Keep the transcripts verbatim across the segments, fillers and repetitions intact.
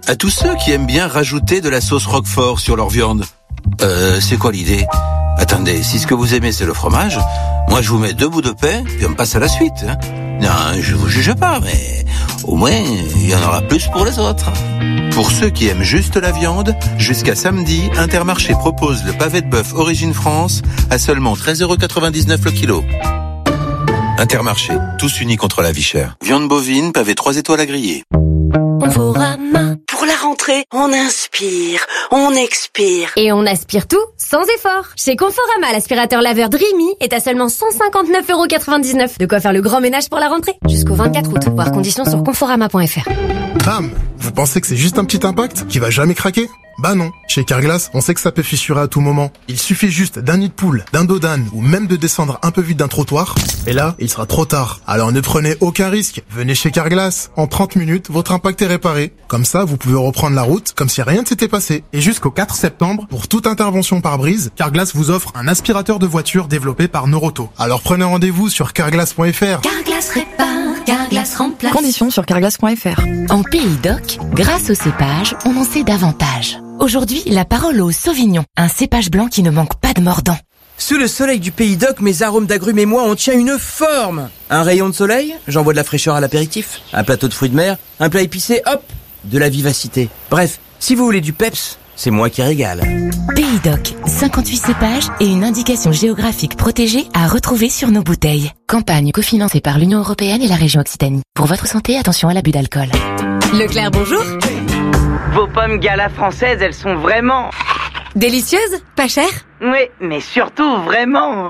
À tous ceux qui aiment bien rajouter de la sauce Roquefort sur leur viande. Euh, c'est quoi l'idée ? Attendez, si ce que vous aimez c'est le fromage, moi je vous mets deux bouts de pain, puis on passe à la suite. Hein. Non, je vous juge pas, mais au moins il y en aura plus pour les autres. Pour ceux qui aiment juste la viande, jusqu'à samedi, Intermarché propose le pavé de bœuf Origine France à seulement treize euros quatre-vingt-dix-neuf le kilo. Intermarché, tous unis contre la vie chère. Viande bovine, pavé trois étoiles à griller. Conforama. Pour la rentrée, on inspire, on expire. Et on aspire tout sans effort. Chez Conforama, l'aspirateur laveur Dreamy est à seulement cent cinquante-neuf euros quatre-vingt-dix-neuf. De quoi faire le grand ménage pour la rentrée. Jusqu'au vingt-quatre août. Voir conditions sur conforama point f r. Bam! Vous pensez que c'est juste un petit impact qui va jamais craquer? Bah non. Chez Carglass, on sait que ça peut fissurer à tout moment. Il suffit juste d'un nid de poule, d'un dos d'âne ou même de descendre un peu vite d'un trottoir. Et là, il sera trop tard. Alors ne prenez aucun risque. Venez chez Carglass. En trente minutes, votre impact est réparé. Comme ça, vous pouvez reprendre la route comme si rien ne s'était passé. Et jusqu'au quatre septembre, pour toute intervention par brise, Carglass vous offre un aspirateur de voiture développé par Noroto. Alors prenez rendez-vous sur carglass point f r. Carglass répare, Carglass remplace. Conditions sur carglass point f r. En Pays d'Oc, grâce au cépage, on en sait davantage. Aujourd'hui, la parole au Sauvignon, un cépage blanc qui ne manque pas de mordant. Sous le soleil du Pays d'Oc, mes arômes d'agrumes et moi, on tient une forme. Un rayon de soleil, j'envoie de la fraîcheur à l'apéritif. Un plateau de fruits de mer, un plat épicé, hop, de la vivacité. Bref, si vous voulez du peps, c'est moi qui régale. Pays d'Oc, cinquante-huit cépages et une indication géographique protégée à retrouver sur nos bouteilles. Campagne cofinancée par l'Union européenne et la région Occitanie. Pour votre santé, attention à l'abus d'alcool. Leclerc, bonjour. Vos pommes Gala françaises, elles sont vraiment... Délicieuses? Pas chères? Oui, mais surtout vraiment...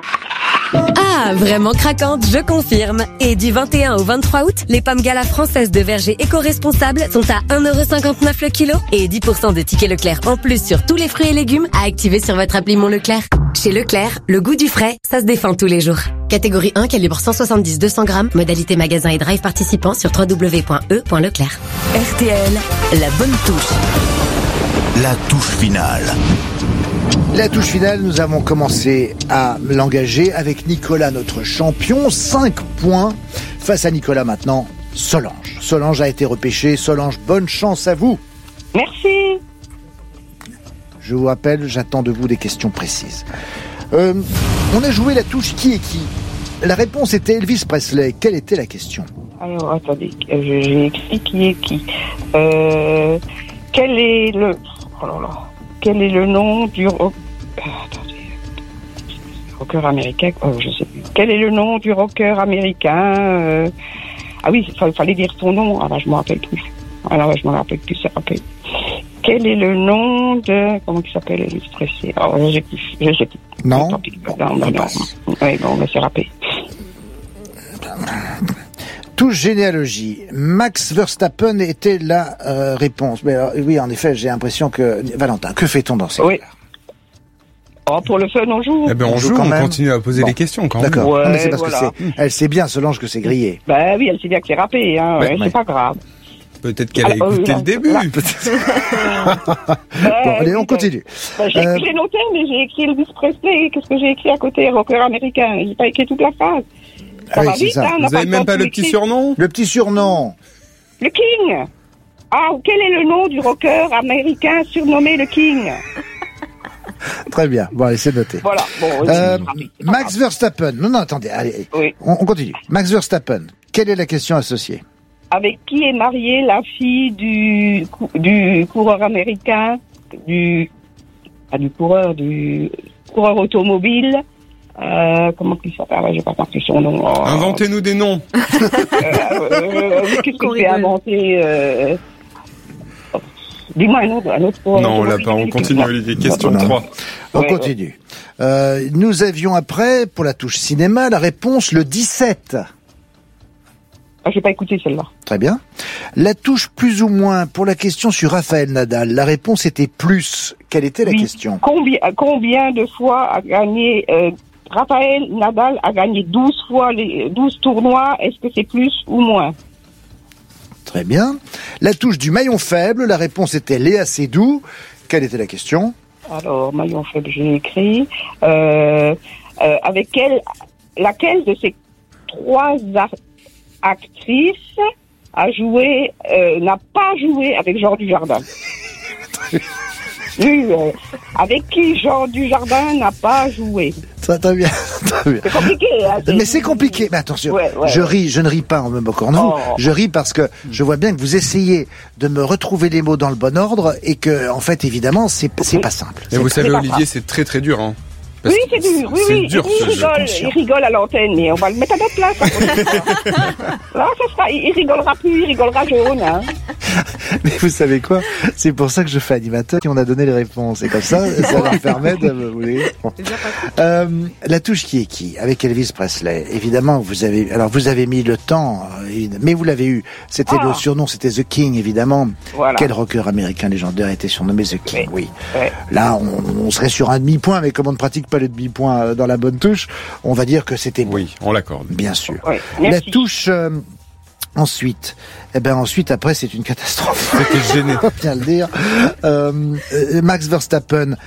Ah, vraiment craquante, je confirme. Et du vingt et un au vingt-trois août, les pommes Gala françaises de verger éco-responsables sont à un euro cinquante-neuf le kilo et dix pour cent de tickets Leclerc en plus sur tous les fruits et légumes à activer sur votre appli Mon Leclerc. Chez Leclerc, le goût du frais, ça se défend tous les jours. Catégorie un, calibre cent soixante-dix à deux cents grammes, modalité magasin et drive participant sur w w w point e point leclerc. R T L, la bonne touche. La touche finale. La touche finale, nous avons commencé à l'engager avec Nicolas, notre champion. cinq points face à Nicolas maintenant. Solange. Solange a été repêchée. Solange, bonne chance à vous. Merci. Je vous rappelle, j'attends de vous des questions précises. Euh, on a joué la touche qui est qui. La réponse était Elvis Presley. Quelle était la question? Alors, attendez, j'ai écrit qui est qui. Euh, quel est le... Oh là là. Quel est le nom du... Oh, attendez. Rocker américain... Oh, je sais plus. Quel est le nom du rocker américain euh... Ah oui, il fallait dire son nom. Ah là, je ne me rappelle plus. Ah là, je ne me rappelle plus, c'est rappelé. Quel est le nom de... Comment il s'appelle, Elvis Presley? Oh, je ne sais plus. Je sais plus. Non. Non, non, non, non. Oui, bon, mais c'est rappelé. Touche généalogie. Max Verstappen était la euh, réponse. Mais alors, oui, en effet, j'ai l'impression que... Valentin, que fait-on dans ces oui. cas-là? Oh, pour le fun, on joue. Eh ben, on, on joue, joue on même. Continue à poser bon. des questions quand même. D'accord. Ouais, non, mais c'est parce voilà. que c'est... Elle sait bien, Solange, que c'est grillé. Ben oui, elle sait bien que c'est râpé, hein. Ouais, ouais. C'est pas grave. Peut-être qu'elle a écouté euh, le début. Là. Bon, allez, on continue. Ben, j'ai, euh... j'ai noté, mais j'ai écrit Elvis Presley. Qu'est-ce que j'ai écrit à côté? Rocker américain. J'ai pas écrit toute la phrase. Ah oui, c'est ça. Hein, vous avez même pas le petit surnom? Le petit surnom. Le King. Ah, quel est le nom du rocker américain surnommé le King? Très bien. Bon, allez, c'est noté. Voilà. Bon, euh, Max Verstappen. Non, non, attendez. Allez, oui. on, on continue. Max Verstappen. Quelle est la question associée? Avec qui est mariée la fille du, du coureur américain, du, ah, du coureur, du coureur automobile, euh, comment il s'appelle? Ah, j'ai pas compris son nom. Oh. Inventez-nous des noms. euh, euh, qu'est-ce que j'ai inventé? Euh... Dis-moi un autre, un autre coureur. Non, on l'a pas, on continue, Olivier. Question non, non. trois. On ouais, continue. Ouais. Euh, nous avions après, pour la touche cinéma, la réponse le dix-sept. Ah, j'ai pas écouté celle-là. Très bien. La touche plus ou moins pour la question sur Raphaël Nadal. La réponse était plus. Quelle était la oui. question? Combien, combien de fois a gagné euh, Raphaël Nadal a gagné douze fois les douze tournois. Est-ce que c'est plus ou moins? Très bien. La touche du maillon faible. La réponse était Léa Seydoux. Quelle était la question? Alors, maillon faible, j'ai écrit. Euh, euh, avec quelle, laquelle de ces trois ar- actrices a joué, euh, n'a pas joué avec Jean Dujardin. Oui, euh, avec qui Jean Dujardin n'a pas joué. Très, très bien, très bien. C'est compliqué. Hein, c'est... Mais c'est compliqué. Mais attention, ouais, ouais, je ouais. ris, je ne ris pas en me moquant de vous. Oh. Je ris parce que je vois bien que vous essayez de me retrouver les mots dans le bon ordre et que, en fait, évidemment, c'est c'est pas simple. Et vous savez, pas Olivier, ça. c'est très très dur, hein. Oui, c'est dur, oui, c'est oui. dur, il, ce rigole, jeu. il rigole à l'antenne, mais on va le mettre à notre place. Là, ça sera, il rigolera plus, il rigolera jaune, hein. Mais vous savez quoi? C'est pour ça que je fais animateur et on a donné les réponses. Et comme ça, ça leur permet de... Vous voulez bon. euh, La touche qui est qui? Avec Elvis Presley. Évidemment, vous avez... Alors, vous avez mis le temps, mais vous l'avez eu. C'était ah. le surnom, c'était The King, évidemment. Voilà. Quel rocker américain légendaire était surnommé The King, oui. oui. oui. Là, on, on serait sur un demi-point, mais comme on ne pratique pas le demi-point dans la bonne touche, on va dire que c'était bon. Oui, on l'accorde. Bien sûr. Oui. La touche... Euh, Ensuite, eh ben ensuite après c'est une catastrophe. C'était gêné. On va bien le dire. Euh, Max Verstappen